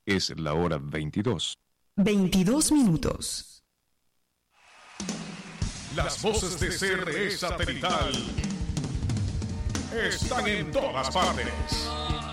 Es la hora 22. 22 minutos. Las voces de CRE Satelital están en todas partes.